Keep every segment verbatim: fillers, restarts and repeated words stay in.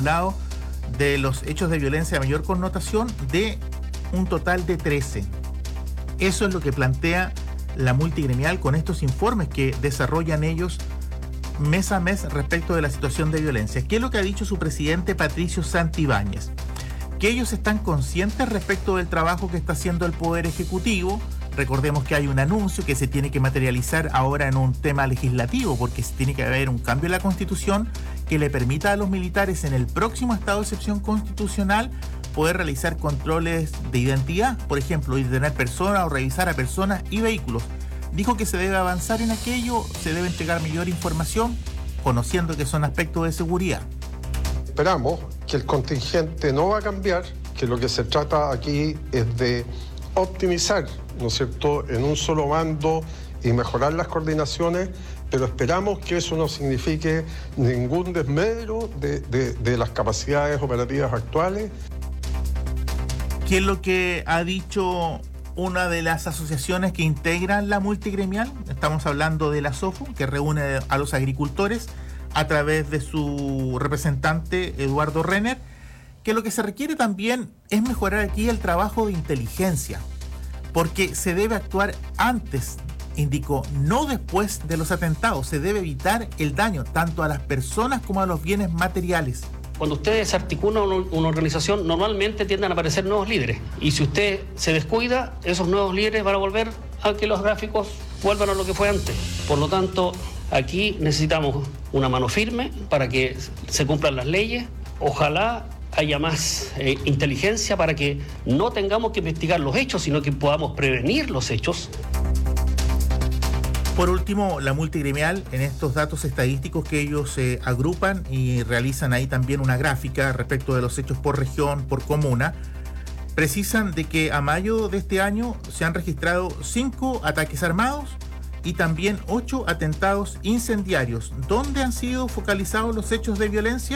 acumulado de los hechos de violencia de mayor connotación de un total de trece. Eso es lo que plantea la multigremial con estos informes que desarrollan ellos mes a mes respecto de la situación de violencia. ¿Qué es lo que ha dicho su presidente Patricio Santibáñez? Que ellos están conscientes respecto del trabajo que está haciendo el Poder Ejecutivo. Recordemos que hay un anuncio que se tiene que materializar ahora en un tema legislativo, porque tiene que haber un cambio en la Constitución que le permita a los militares en el próximo estado de excepción constitucional poder realizar controles de identidad, por ejemplo, y detener personas o revisar a personas y vehículos. Dijo que se debe avanzar en aquello, se debe entregar mayor información, conociendo que son aspectos de seguridad. Esperamos que el contingente no va a cambiar, que lo que se trata aquí es de optimizar, ¿no es cierto?, en un solo mando y mejorar las coordinaciones, pero esperamos que eso no signifique ningún desmedro de, de, de las capacidades operativas actuales. ¿Qué es lo que ha dicho una de las asociaciones que integran la multigremial? Estamos hablando de la SOFU, que reúne a los agricultores a través de su representante Eduardo Renner, que lo que se requiere también es mejorar aquí el trabajo de inteligencia, porque se debe actuar antes, indicó, no después de los atentados. Se debe evitar el daño tanto a las personas como a los bienes materiales. Cuando ustedes articulan una organización, normalmente tienden a aparecer nuevos líderes. Y si usted se descuida, esos nuevos líderes van a volver a que los gráficos vuelvan a lo que fue antes. Por lo tanto, aquí necesitamos una mano firme para que se cumplan las leyes. Ojalá haya más eh, inteligencia para que no tengamos que investigar los hechos, sino que podamos prevenir los hechos. Por último, la multigremial, en estos datos estadísticos que ellos eh, agrupan y realizan ahí también una gráfica respecto de los hechos por región, por comuna, precisan de que a mayo de este año se han registrado cinco ataques armados y también ocho atentados incendiarios. ¿Dónde han sido focalizados los hechos de violencia?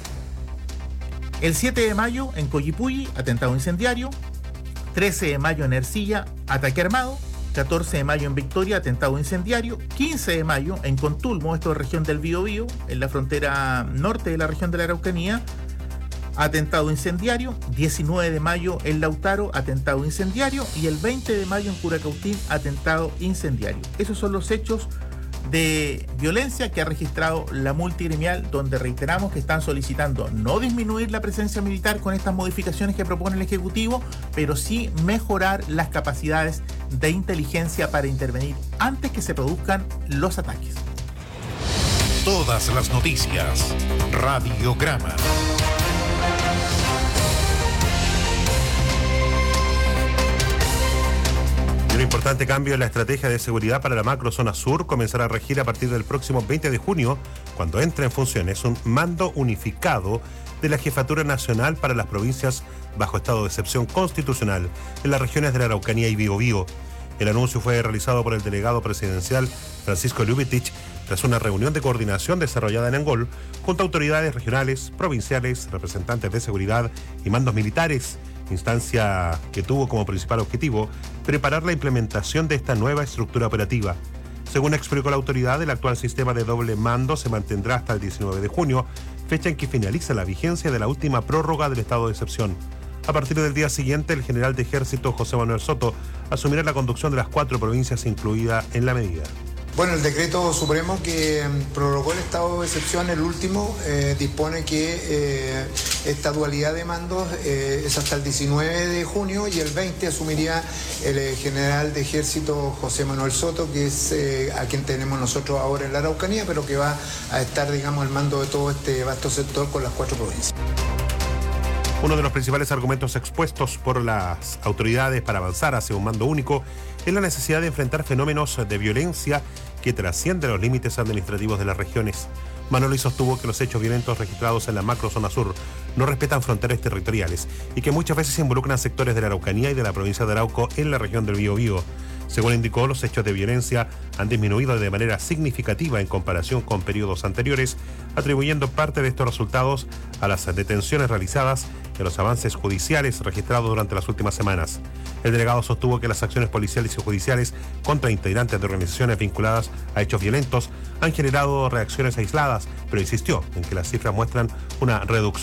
El siete de mayo en Coyipulli, atentado incendiario. trece de mayo en Ercilla, ataque armado. catorce de mayo en Victoria, atentado incendiario. quince de mayo en Contulmo, esto es región del Biobío, en la frontera norte de la región de la Araucanía, atentado incendiario. diecinueve de mayo en Lautaro, atentado incendiario. Y el veinte de mayo en Curacautín, atentado incendiario. Esos son los hechos de violencia que ha registrado la multigremial, donde reiteramos que están solicitando no disminuir la presencia militar con estas modificaciones que propone el Ejecutivo, pero sí mejorar las capacidades de inteligencia para intervenir antes que se produzcan los ataques. Todas las noticias, Radiograma. Un importante cambio en la estrategia de seguridad para la macrozona sur comenzará a regir a partir del próximo veinte de junio, cuando entre en funciones un mando unificado de la Jefatura Nacional para las provincias bajo estado de excepción constitucional en las regiones de la Araucanía y Biobío. El anuncio fue realizado por el delegado presidencial Francisco Ljubitich tras una reunión de coordinación desarrollada en Angol junto a autoridades regionales, provinciales, representantes de seguridad y mandos militares, instancia que tuvo como principal objetivo preparar la implementación de esta nueva estructura operativa. Según explicó la autoridad, el actual sistema de doble mando se mantendrá hasta el diecinueve de junio, fecha en que finaliza la vigencia de la última prórroga del estado de excepción. A partir del día siguiente, el general de ejército José Manuel Soto asumirá la conducción de las cuatro provincias incluida en la medida. Bueno, el decreto supremo que prorrogó el estado de excepción, el último, eh, dispone que eh, esta dualidad de mandos eh, es hasta el diecinueve de junio y el veinte asumiría el eh, general de ejército José Manuel Soto, que es eh, a quien tenemos nosotros ahora en la Araucanía, pero que va a estar, digamos, al mando de todo este vasto sector con las cuatro provincias. Uno de los principales argumentos expuestos por las autoridades para avanzar hacia un mando único es la necesidad de enfrentar fenómenos de violencia que trascienden los límites administrativos de las regiones. Manoli sostuvo que los hechos violentos registrados en la macrozona sur no respetan fronteras territoriales y que muchas veces involucran sectores de la Araucanía y de la provincia de Arauco en la región del Biobío. Según indicó, los hechos de violencia han disminuido de manera significativa en comparación con periodos anteriores, atribuyendo parte de estos resultados a las detenciones realizadas y a los avances judiciales registrados durante las últimas semanas. El delegado sostuvo que las acciones policiales y judiciales contra integrantes de organizaciones vinculadas a hechos violentos han generado reacciones aisladas, pero insistió en que las cifras muestran una reducción